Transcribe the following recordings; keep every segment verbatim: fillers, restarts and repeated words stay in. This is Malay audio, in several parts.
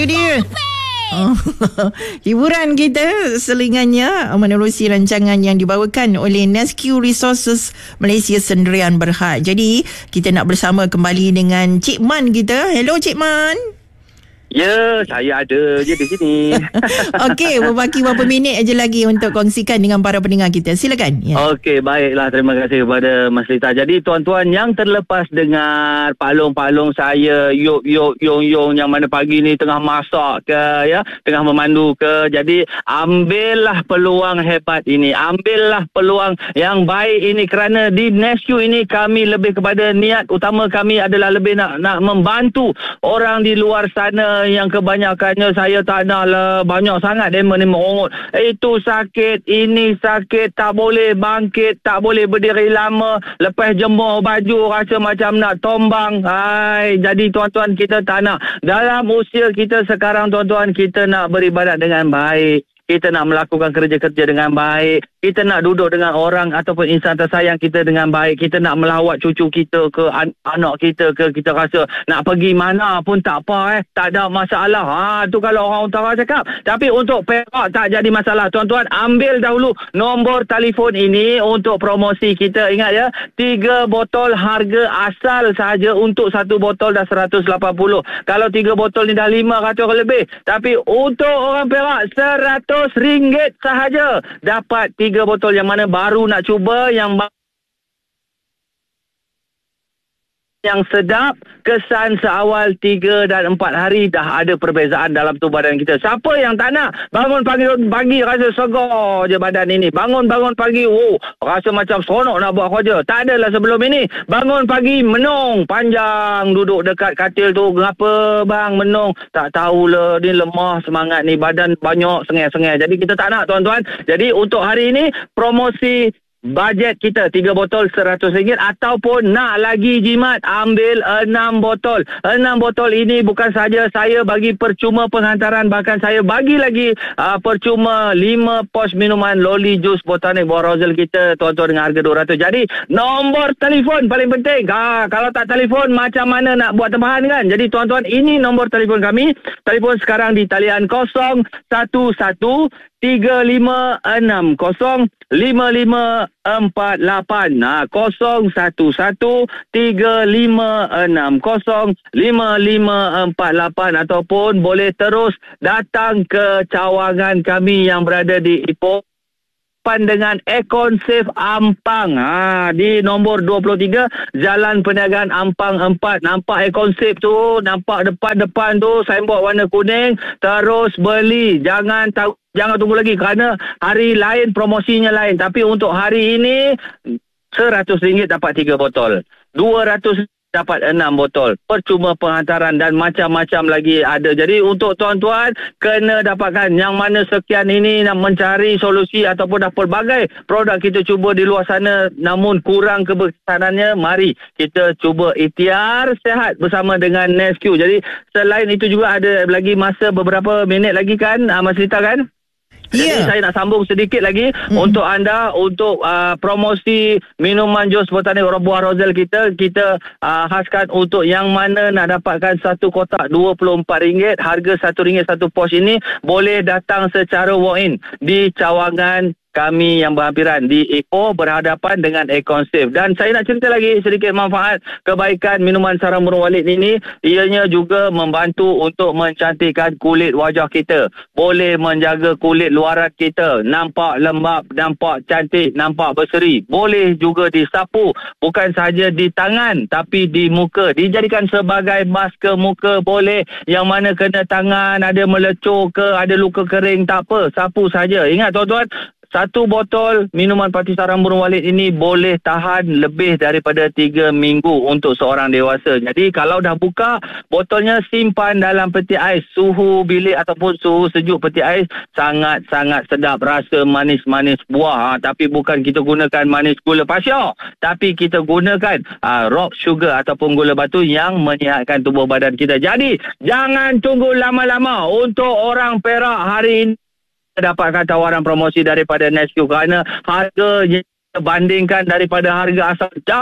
dia. Oh, hiburan kita selingannya menerusi rancangan yang dibawakan oleh Nesque Resources Malaysia Sendirian Berhad. Jadi kita nak bersama kembali dengan Cik Man kita. Hello Cik Man. Ya, saya ada je di sini. Okey, berbaki beberapa minit aja lagi untuk kongsikan dengan para pendengar kita. Silakan. Ya. Okey, baiklah. Terima kasih kepada Mas Lita. Jadi tuan-tuan yang terlepas dengar palung-palung saya, yuk yuk yong yong yang mana pagi ni tengah masak ke, ya, tengah memandu ke. Jadi ambillah peluang hebat ini. Ambillah peluang yang baik ini, kerana di Nesque ini kami lebih kepada niat utama kami adalah lebih nak nak membantu orang di luar sana yang kebanyakannya saya tak nak lah, banyak sangat demo ni merongot. Itu sakit, ini sakit, tak boleh bangkit, tak boleh berdiri lama, lepas jemur baju rasa macam nak tombang. Hai, jadi tuan-tuan, kita tak nak. Dalam usia kita sekarang tuan-tuan, kita nak beribadat dengan baik. Kita nak melakukan kerja-kerja dengan baik. Kita nak duduk dengan orang ataupun insan tersayang kita dengan baik. Kita nak melawat cucu kita ke, an- anak kita ke. Kita rasa nak pergi mana pun tak apa, eh. Tak ada masalah. Ha, tu kalau orang utara cakap. Tapi untuk Perak tak jadi masalah. Tuan-tuan, ambil dahulu nombor telefon ini untuk promosi kita. Ingat ya, tiga botol harga asal sahaja. Untuk satu botol dah seratus lapan puluh. Kalau tiga botol ni dah lima ratus lebih. Tapi untuk orang Perak, seratus ringgit sahaja dapat tiga botol, yang mana baru nak cuba, yang yang sedap, kesan seawal tiga dan empat hari dah ada perbezaan dalam tubuh badan kita. Siapa yang tak nak bangun pagi pagi rasa segar je badan ini. Bangun-bangun pagi, oh, rasa macam seronok nak buat kerja. Tak adalah sebelum ini. Bangun pagi menung panjang, duduk dekat katil tu. Kenapa bang menung? Tak tahulah, ni lemah semangat ni, badan banyak sengai-sengai. Jadi kita tak nak tuan-tuan. Jadi untuk hari ini promosi bajet kita tiga botol seratus ringgit, ataupun nak lagi jimat, ambil enam botol. enam botol ini bukan saja saya bagi percuma penghantaran, bahkan saya bagi lagi uh, percuma lima pos minuman Loli Jus Botanik Buah Rozel kita tuan-tuan dengan harga dua ratus. Jadi nombor telefon paling penting. Ha, kalau tak telefon macam mana nak buat tambahan kan? Jadi tuan-tuan, ini nombor telefon kami. Telefon sekarang di talian kosong satu satu tiga lima enam kosong lima lima empat lapan. Nah, kosong satu satu tiga lima enam kosong lima lima empat lapan, ataupun boleh terus datang ke cawangan kami yang berada di Ipoh dengan Econ Safe Ampang. Ha, di nombor dua puluh tiga Jalan Perniagaan Ampang empat. Nampak Econ Safe tu, nampak depan-depan tu signboard warna kuning, terus beli. Jangan tahu Jangan tunggu lagi, kerana hari lain promosinya lain. Tapi untuk hari ini seratus ringgit dapat tiga botol, dua ratus dapat enam botol, percuma penghantaran dan macam-macam lagi ada. Jadi untuk tuan-tuan kena dapatkan. Yang mana sekian ini nak mencari solusi ataupun dah pelbagai produk kita cuba di luar sana namun kurang keberkesanannya, mari kita cuba ikhtiar sihat bersama dengan Nesque. Jadi selain itu juga ada lagi masa beberapa minit lagi kan, Mas Lita kan? Jadi yeah. saya nak sambung sedikit lagi mm-hmm. untuk anda, untuk uh, promosi minuman jus botanik buah rozel kita. Kita uh, khaskan untuk yang mana nak dapatkan satu kotak dua puluh empat ringgit, harga satu ringgit satu pos ini, boleh datang secara walk-in di cawangan kami yang berhampiran di Ipoh berhadapan dengan Econ Safe. Dan saya nak cerita lagi sedikit manfaat kebaikan minuman sarang burung walit ini. Ianya juga membantu untuk mencantikkan kulit wajah kita. Boleh menjaga kulit luaran kita nampak lembap, nampak cantik, nampak berseri. Boleh juga disapu, bukan sahaja di tangan tapi di muka. Dijadikan sebagai masker muka boleh. Yang mana kena tangan, ada melecur ke, ada luka kering, tak apa, sapu saja. Ingat tuan-tuan, satu botol minuman parti sarang burung walit ini boleh tahan lebih daripada tiga minggu untuk seorang dewasa. Jadi kalau dah buka botolnya, simpan dalam peti ais. Suhu bilik ataupun suhu sejuk peti ais sangat-sangat sedap. Rasa manis-manis buah. Ha, tapi bukan kita gunakan manis gula pasir, tapi kita gunakan ha, rock sugar ataupun gula batu yang menyihatkan tubuh badan kita. Jadi jangan tunggu lama-lama. Untuk orang Perak hari ini dapatkan tawaran promosi daripada Nesque, kerana harga bandingkan daripada harga asal jauh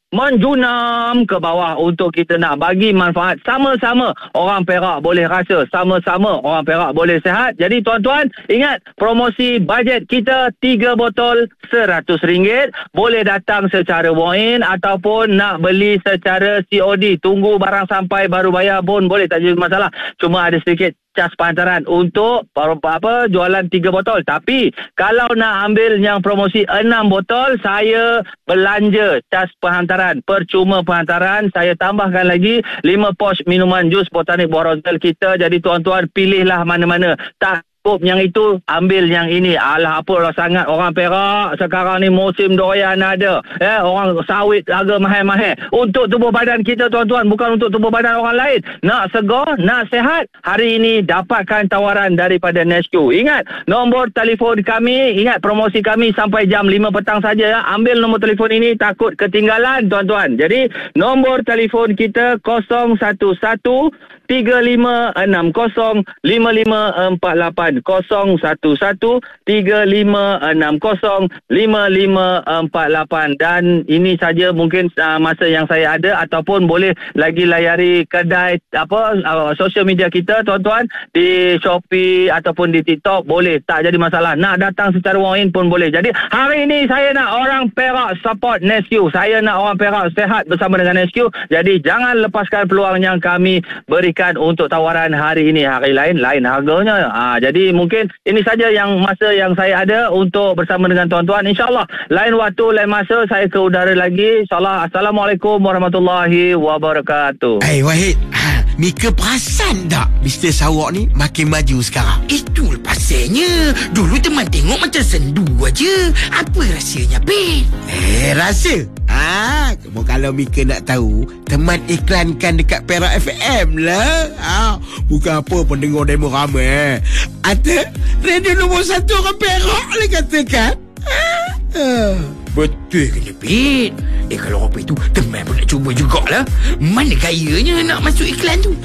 menjunam ke bawah untuk kita nak bagi manfaat sama-sama orang Perak boleh rasa, sama-sama orang Perak boleh sihat. Jadi tuan-tuan, ingat promosi bajet kita tiga botol seratus ringgit. Boleh datang secara walk-in ataupun nak beli secara C O D. Tunggu barang sampai baru bayar pun boleh, tak jadi masalah. Cuma ada sedikit cas penghantaran untuk apa jualan tiga botol. Tapi kalau nak ambil yang promosi enam botol, saya belanja cas penghantaran, percuma penghantaran. Saya tambahkan lagi lima pos minuman jus botanik buah rozal kita. Jadi tuan-tuan pilihlah mana-mana. Tak yang itu, ambil yang ini. Alah, apalah sangat orang Perak sekarang ni musim durian ada. Eh, orang sawit harga mahal-mahal. Untuk tubuh badan kita tuan-tuan, bukan untuk tubuh badan orang lain. Nak segar, nak sihat, hari ini dapatkan tawaran daripada Nescu. Ingat, nombor telefon kami, ingat promosi kami sampai jam lima petang saja ya. Ambil nombor telefon ini, takut ketinggalan tuan-tuan. Jadi, nombor telefon kita kosong satu satu tiga lima enam kosong lima lima empat lapan kosong satu satu tiga lima enam kosong lima lima empat lapan. Dan ini saja mungkin uh, masa yang saya ada, ataupun boleh lagi layari kedai apa uh, social media kita tuan-tuan, di Shopee ataupun di TikTok boleh, tak jadi masalah. Nak datang secara walk-in pun boleh. Jadi hari ini saya nak orang Perak support Nescu. Saya nak orang Perak sehat bersama dengan Nescu. Jadi jangan lepaskan peluang yang kami beri untuk tawaran hari ini. Hari lain lain harganya. Ha, jadi mungkin ini saja yang masa yang saya ada untuk bersama dengan tuan-tuan. InsyaAllah lain waktu, lain masa saya ke udara lagi. InsyaAllah. Assalamualaikum warahmatullahi wabarakatuh. Eh hey, Wahid, ha, Mika perasan tak bisnes awak ni makin maju sekarang? Itu pasalnya. Dulu teman tengok macam sendu aja. Apa rahsianya, Pin? Eh, rahsia? Ah, kamu kalau Mika nak tahu, teman iklankan dekat Perak F M lah. Ah, bukan apa pendengar demo ramai. Ada radio nombor satu orang Perak lah katakan. Ah, ah. Betul ke ni, Pin? Eh, kalau apa itu, teman pun nak cuba jugalah. Mana gayanya nak masuk iklan tu?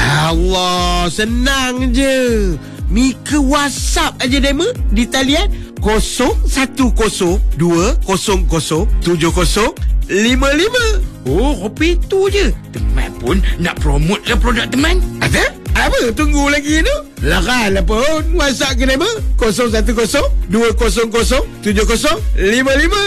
Allah, senang je. Mika WhatsApp aja demo di talian kosong satu kosong dua kosong kosong tujuh kosong lima lima. Oh, kopi tu je. Teman pun nak promote lah produk teman. Ada? Apa? Tunggu lagi tu. Lakan lah pun. WhatsApp ke nama kosong satu kosong dua kosong kosong tujuh kosong lima lima.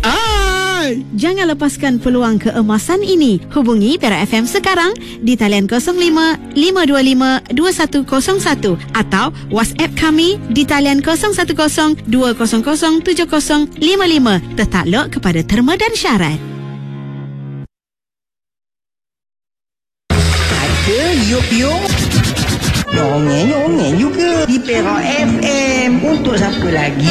Hai. Jangan lepaskan peluang keemasan ini. Hubungi Perak F M sekarang di talian kosong lima lima dua lima dua satu kosong satu atau WhatsApp kami di talian kosong satu kosong dua kosong kosong tujuh kosong lima lima. Tertakluk kepada terma dan syarat. Ada yuk-yuk nyongeng-nyongeng juga di Perak F M. Untuk siapa lagi?